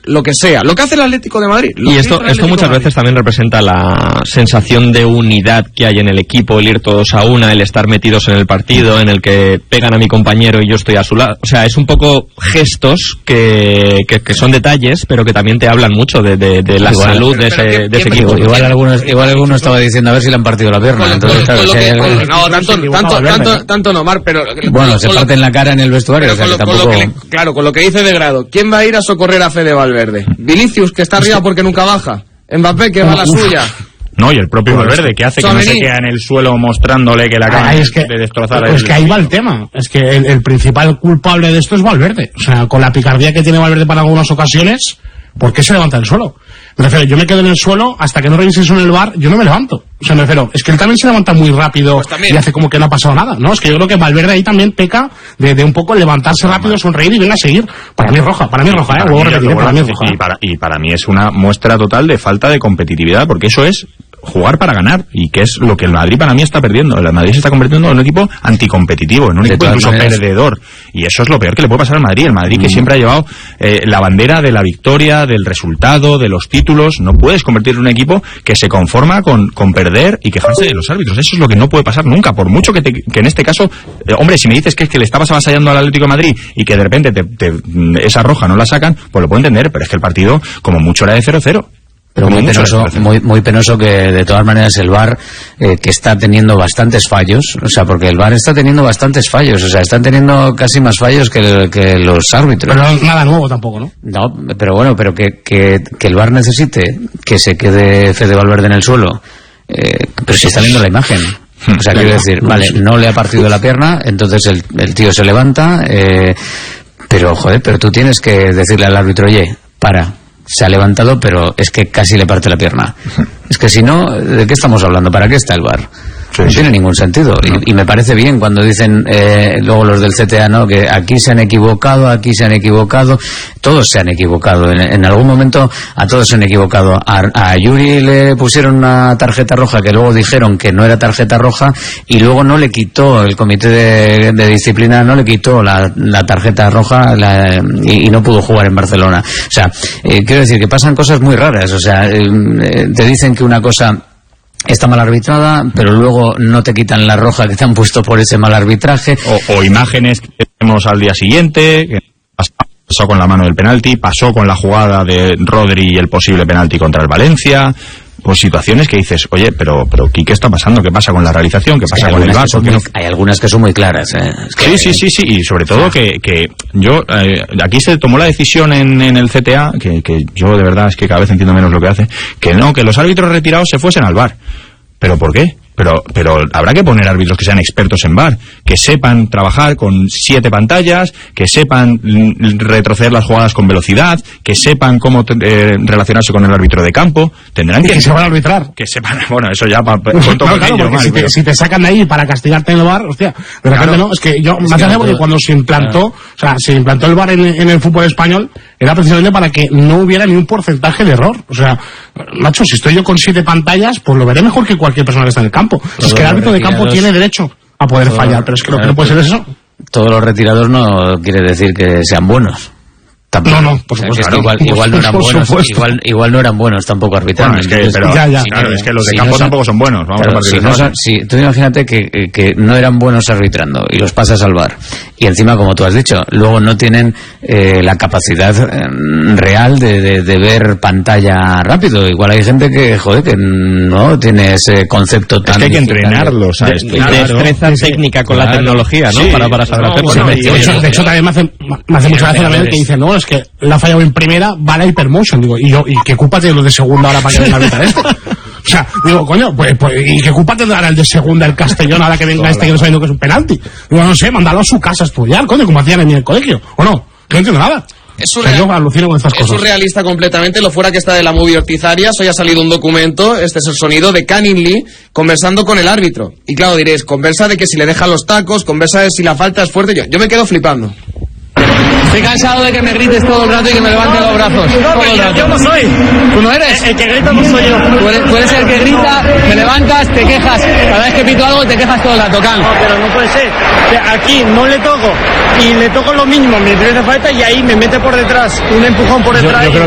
lo que sea, lo que hace el Atlético de Madrid. Y esto muchas veces también representa la sensación de unidad que hay en el equipo, el ir todos a una, el estar metidos en el partido, en el que pegan a mi compañero y yo estoy a su lado. O sea, es un poco gestos que son detalles, pero que también te hablan mucho de la salud de ese equipo. Igual alguno estaba diciendo a ver si le han partido la pierna. Entonces, tanto no, Mar, pero... Bueno, se parten la cara en el vestuario, o sea, que tampoco... Con lo que dice De Grado, ¿quién va a ir a socorrer a Fede Valverde? Vinicius, que está arriba porque nunca baja. Mbappé, que va a la suya. No, y el propio Valverde, que hace que no se queda en el suelo mostrándole que la acaban de destrozar. Es que ahí va el tema. Es que el principal culpable de esto es Valverde. O sea, con la picardía que tiene Valverde para algunas ocasiones, ¿por qué se levanta del suelo? Me refiero, yo me quedo en el suelo hasta que no revise eso en el VAR, yo no me levanto. O sea, me refiero, es que él también se levanta muy rápido y hace como que no ha pasado nada, ¿no? Es que yo creo que Valverde ahí también peca de un poco levantarse rápido, sonreír y venga a seguir. Para mí es roja, para mí es roja, luego repetiré, para mí es roja. Y para mí es una muestra total de falta de competitividad, porque eso es jugar para ganar, y que es lo que el Madrid para mí está perdiendo. El Madrid se está convirtiendo en un equipo anticompetitivo, en un equipo incluso perdedor, y eso es lo peor que le puede pasar al Madrid. El Madrid que siempre ha llevado la bandera de la victoria, del resultado, de los títulos. No puedes convertirte en un equipo que se conforma con perder y quejarse de los árbitros. Eso es lo que no puede pasar nunca, por mucho que en este caso, hombre, si me dices que es que le estabas avasallando al Atlético de Madrid y que de repente esa roja no la sacan, pues lo puedo entender, pero es que el partido como mucho era de 0-0. Pero muy penoso que de todas maneras el VAR que está teniendo bastantes fallos, o sea, porque el VAR está teniendo bastantes fallos, o sea, están teniendo casi más fallos que los árbitros. Pero nada nuevo tampoco, ¿no? No, pero bueno, pero que el VAR necesite que se quede Fede Valverde en el suelo, pero si está viendo la imagen. O sea, quiero decir, vale, no le ha partido la pierna, entonces el tío se levanta, pero joder, pero tú tienes que decirle al árbitro, oye, para. Se ha levantado, pero es que casi le parte la pierna. Es que si no, ¿de qué estamos hablando? ¿Para qué está el VAR? No tiene ningún sentido. Y me parece bien cuando dicen luego los del CTA, ¿no? Que aquí se han equivocado, todos se han equivocado. En algún momento a todos se han equivocado. A Yuri le pusieron una tarjeta roja que luego dijeron que no era tarjeta roja, y luego no le quitó el comité de disciplina, no le quitó la tarjeta roja y no pudo jugar en Barcelona. O sea, quiero decir que pasan cosas muy raras. O sea, te dicen que una cosa está mal arbitrada, pero luego no te quitan la roja que te han puesto por ese mal arbitraje. O imágenes que tenemos al día siguiente, que pasó con la mano del penalti, pasó con la jugada de Rodri y el posible penalti contra el Valencia. Pues situaciones que dices, oye, pero ¿qué está pasando? ¿Qué pasa con la realización? ¿Qué pasa con el VAR? Hay algunas que son muy claras, Sí, y sobre todo que yo, aquí se tomó la decisión en el CTA, que yo de verdad es que cada vez entiendo menos lo que hace, que los árbitros retirados se fuesen al VAR. ¿Pero por qué? Pero habrá que poner árbitros que sean expertos en VAR, que sepan trabajar con 7 pantallas, que sepan retroceder las jugadas con velocidad, que sepan cómo relacionarse con el árbitro de campo. Tendrán que se van a arbitrar. Que sepan, bueno, eso ya cuento si te sacan de ahí para castigarte en el VAR, hostia, de repente no, es que yo me hace porque cuando se implantó, se implantó el VAR en el fútbol español, era precisamente para que no hubiera ni un porcentaje de error. O sea, macho, si estoy yo con 7 pantallas, pues lo veré mejor que cualquier persona que está en el campo. Es que el árbitro de campo tiene derecho a poder fallar, pero es que lo que no puede ser eso. Todos los retirados no quiere decir que sean buenos. Tampoco. No, por supuesto. Igual no eran buenos. Igual no eran buenos tampoco arbitrando. Claro, es que los de campo tampoco son buenos. Tú imagínate que no eran buenos arbitrando y los pasas al VAR. Y encima, como tú has dicho, luego no tienen la capacidad real de ver pantalla rápido. Igual hay gente que no tiene ese concepto tan... Es que hay que entrenarlos, ¿sabes? Destreza técnica con la tecnología, ¿no? Para saber hacerlo. De hecho, también me hace mucha gracia la vez que dicen, no, es que la ha fallado en primera, va la Hypermotion. Digo, ¿y qué culpa tiene los de segunda ahora para que venga a arbitrar esto? O sea, digo, coño, pues ¿y qué culpa tendrá el de segunda, el Castellón, ahora que venga que no sabiendo que es un penalti? Digo, no sé, mándalo a su casa a estudiar, coño, como hacían en el colegio. ¿O no? No entiendo nada. Yo alucino con estas cosas. Es surrealista completamente, lo fuera que está de la movie Ortizarias. Hoy ha salido un documento, este es el sonido de Canning Lee conversando con el árbitro. Y claro, diréis, conversa de que si le deja los tacos, conversa de si la falta es fuerte. Yo me quedo flipando. Estoy cansado de que me grites todo el rato y que me levantes los brazos. Todo el rato. Yo no soy. ¿Tú no eres? El que grita no soy yo. Tú eres el que grita, me levantas, te quejas. Cada vez que pito algo te quejas todo el rato, Can. No, pero no puede ser. Aquí no le toco y le toco lo mínimo, me hace falta y ahí me mete por detrás, un empujón por detrás.